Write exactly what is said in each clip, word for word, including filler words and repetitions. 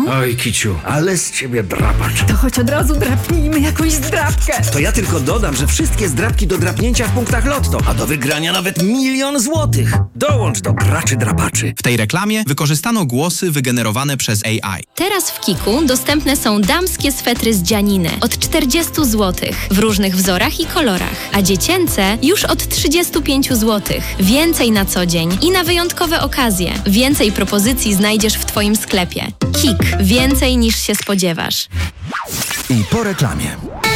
Oj, Kiciu, ale z ciebie drapacz. To choć od razu drapnijmy jakąś zdrapkę. To ja tylko dodam, że wszystkie zdrapki do drapnięcia w punktach Lotto, a do wygrania nawet milion złotych. Dołącz do graczy drapaczy. W tej reklamie wykorzystano głosy wygenerowane przez A I. Teraz w Kiku dostępne są damskie swetry z dzianiny od czterdzieści złotych w różnych wzorach i kolorach, a dziecięce już od trzydzieści pięć złotych. Więcej na co dzień i na wyjątkowe okazje. Więcej propozycji znajdziesz w Twoim sklepie. Kik. Więcej niż się spodziewasz. I po reklamie.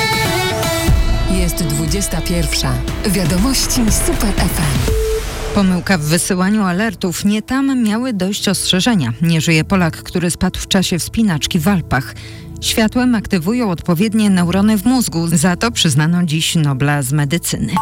Jest dwudziesta pierwsza. Wiadomości Super F M. Pomyłka w wysyłaniu alertów. Nie tam miały dojść ostrzeżenia. Nie żyje Polak, który spadł w czasie wspinaczki w Alpach. Światłem aktywują odpowiednie neurony w mózgu. Za to przyznano dziś Nobla z medycyny.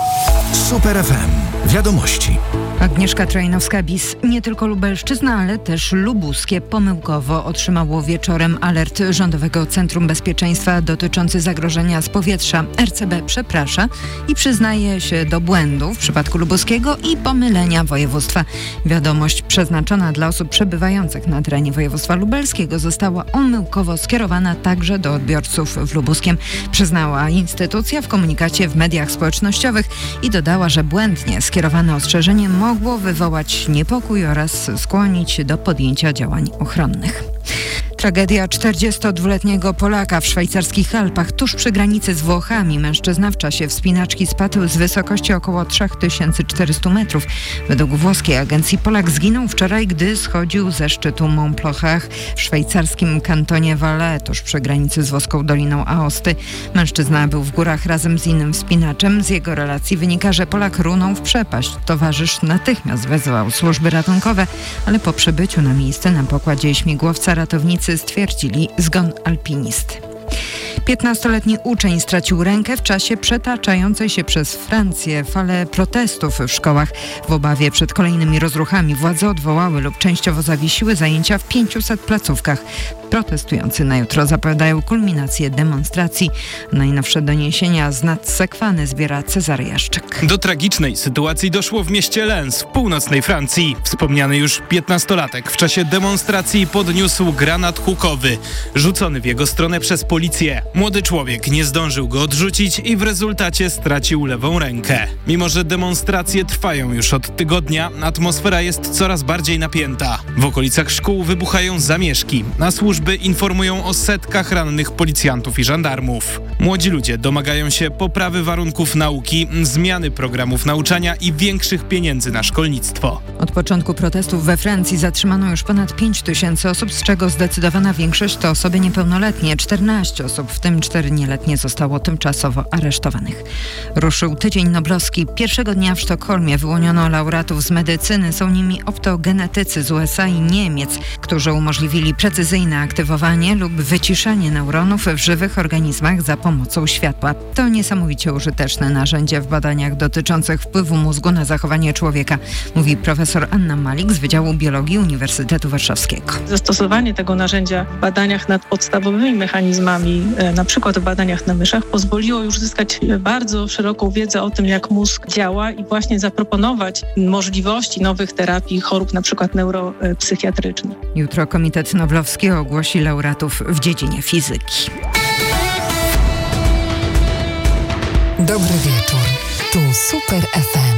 Super F M. Wiadomości. Agnieszka Trajnowska-Bis. Nie tylko Lubelszczyzna, ale też Lubuskie pomyłkowo otrzymało wieczorem alert Rządowego Centrum Bezpieczeństwa dotyczący zagrożenia z powietrza. R C B przeprasza i przyznaje się do błędu w przypadku lubuskiego i pomylenia województwa. Wiadomość przeznaczona dla osób przebywających na terenie województwa lubelskiego została omyłkowo skierowana także do odbiorców w Lubuskiem, przyznała instytucja w komunikacie w mediach społecznościowych i dodała, że błędnie skierowane ostrzeżenie mogło wywołać niepokój oraz skłonić do podjęcia działań ochronnych. Tragedia czterdziestodwuletniego Polaka w szwajcarskich Alpach tuż przy granicy z Włochami. Mężczyzna w czasie wspinaczki spadł z wysokości około trzy tysiące czterysta metrów. Według włoskiej agencji Polak zginął wczoraj, gdy schodził ze szczytu Mont Plochach w szwajcarskim kantonie Valais, tuż przy granicy z włoską Doliną Aosty. Mężczyzna był w górach razem z innym wspinaczem. Z jego relacji wynika, że Polak runął w przepaść. Towarzysz natychmiast wezwał służby ratunkowe, ale po przybyciu na miejsce na pokładzie śmigłowca ratownicy stwierdzili zgon alpinisty. piętnastoletni uczeń stracił rękę w czasie przetaczającej się przez Francję fale protestów w szkołach. W obawie przed kolejnymi rozruchami władze odwołały lub częściowo zawiesiły zajęcia w pięciuset placówkach. Protestujący na jutro zapowiadają kulminację demonstracji. Najnowsze doniesienia z Nadsekwany zbiera Cezary Jaszczyk. Do tragicznej sytuacji doszło w mieście Lens w północnej Francji. Wspomniany już piętnastolatek w czasie demonstracji podniósł granat hukowy, rzucony w jego stronę przez policję. Młody człowiek nie zdążył go odrzucić i w rezultacie stracił lewą rękę. Mimo że demonstracje trwają już od tygodnia, atmosfera jest coraz bardziej napięta. W okolicach szkół wybuchają zamieszki, a służby informują o setkach rannych policjantów i żandarmów. Młodzi ludzie domagają się poprawy warunków nauki, zmiany programów nauczania i większych pieniędzy na szkolnictwo. Od początku protestów we Francji zatrzymano już ponad pięć tysięcy osób, z czego zdecydowana większość to osoby niepełnoletnie. czternaście osób, w tym cztery nieletnie, zostało tymczasowo aresztowanych. Ruszył Tydzień Noblowski. Pierwszego dnia w Sztokholmie wyłoniono laureatów z medycyny. Są nimi optogenetycy z U S A i Niemiec, którzy umożliwili precyzyjne aktywowanie lub wyciszanie neuronów w żywych organizmach za pomocą światła. To niesamowicie użyteczne narzędzie w badaniach dotyczących wpływu mózgu na zachowanie człowieka, mówi profesor Anna Malik z Wydziału Biologii Uniwersytetu Warszawskiego. Zastosowanie tego narzędzia w badaniach nad podstawowymi mechanizmami, na przykład w badaniach na myszach, pozwoliło już zyskać bardzo szeroką wiedzę o tym, jak mózg działa i właśnie zaproponować możliwości nowych terapii chorób na przykład neuropsychiatrycznych. Jutro Komitet Noblowski ogłosi laureatów w dziedzinie fizyki. Dobry wieczór. Tu Super F M.